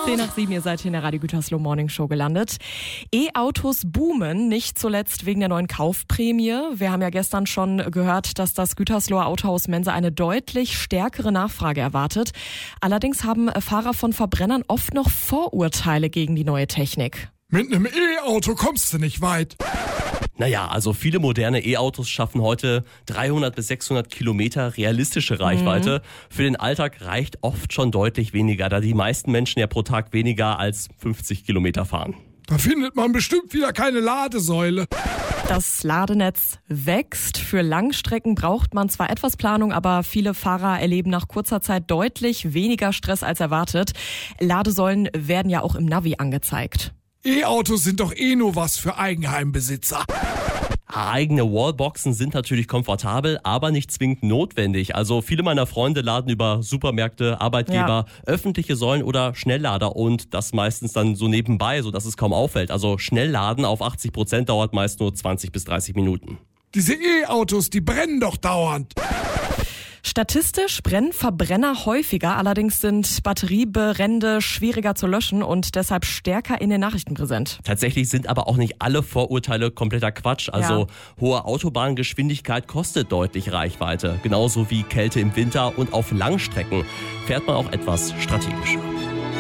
10:07, ihr seid hier in der Radio Gütersloh Morning Show gelandet. E-Autos boomen, nicht zuletzt wegen der neuen Kaufprämie. Wir haben ja gestern schon gehört, dass das Gütersloher Autohaus Mense eine deutlich stärkere Nachfrage erwartet. Allerdings haben Fahrer von Verbrennern oft noch Vorurteile gegen die neue Technik. Mit einem E-Auto kommst du nicht weit. Naja, also viele moderne E-Autos schaffen heute 300 bis 600 Kilometer realistische Reichweite. Für den Alltag reicht oft schon deutlich weniger, da die meisten Menschen ja pro Tag weniger als 50 Kilometer fahren. Da findet man bestimmt wieder keine Ladesäule. Das Ladenetz wächst. Für Langstrecken braucht man zwar etwas Planung, aber viele Fahrer erleben nach kurzer Zeit deutlich weniger Stress als erwartet. Ladesäulen werden ja auch im Navi angezeigt. E-Autos sind doch nur was für Eigenheimbesitzer. Eigene Wallboxen sind natürlich komfortabel, aber nicht zwingend notwendig. Also viele meiner Freunde laden über Supermärkte, Arbeitgeber, öffentliche Säulen oder Schnelllader und das meistens dann so nebenbei, sodass es kaum auffällt. Also Schnellladen auf 80% dauert meist nur 20 bis 30 Minuten. Diese E-Autos, die brennen doch dauernd. Statistisch brennen Verbrenner häufiger, allerdings sind Batteriebrände schwieriger zu löschen und deshalb stärker in den Nachrichten präsent. Tatsächlich sind aber auch nicht alle Vorurteile kompletter Quatsch. Also hohe Autobahngeschwindigkeit kostet deutlich Reichweite. Genauso wie Kälte im Winter und auf Langstrecken fährt man auch etwas strategischer.